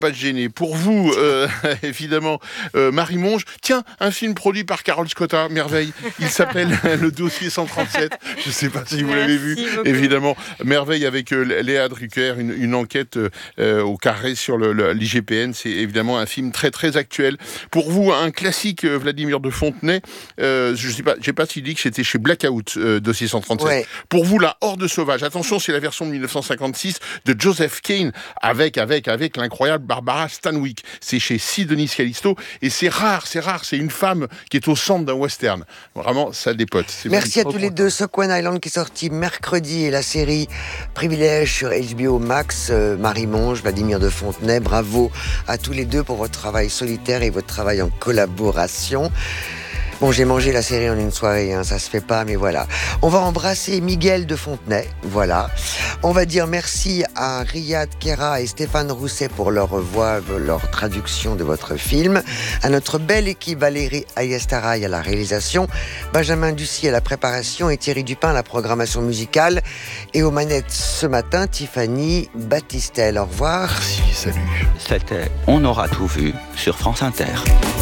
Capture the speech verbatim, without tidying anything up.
pas de gêner. Pour vous, euh, évidemment, euh, Marie Monge. Tiens, un film produit par Carole Scotta, merveille. Il s'appelle Le Dossier cent trente-sept. Je ne sais pas si vous l'avez vu. Beaucoup. Évidemment, merveille avec euh, Léa Drucker, une, une enquête euh, au carré sur le, le, l'I G P N. C'est évidemment un film très très actuel. Pour vous, un classique, euh, Vladimir de Fontenay. Euh, je ne sais pas, j'ai pas si dit que c'était chez Blackout, euh, Dossier cent trente-sept. Ouais. Pour vous, La Horde sauvage. Attention, c'est la version de dix-neuf cent cinquante-six de Joseph Kane avec avec avec l'incroyable Barbara Stanwyck. C'est chez Sidonie Scalisto et c'est rare, c'est rare, c'est une femme qui est au centre d'un western. Vraiment, ça dépote. C'est Merci à tous les deux. Soquan Island qui est sorti mercredi et la série Privilège sur H B O Max. Euh, Marie Monge, Vladimir de Fontenay, bravo à tous les deux pour votre travail solitaire et votre travail en collaboration. Bon, j'ai mangé la série en une soirée, hein, ça se fait pas, mais voilà. On va embrasser Miguel de Fontenay, voilà. On va dire merci à Riyad Kera et Stéphane Rousset pour leur voix, leur traduction de votre film. À notre belle équipe, Valérie Ayestaray à la réalisation, Benjamin Ducy à la préparation et Thierry Dupin à la programmation musicale. Et aux manettes ce matin, Tiffany Battistel. Au revoir. Merci, salut. C'était On aura tout vu sur France Inter.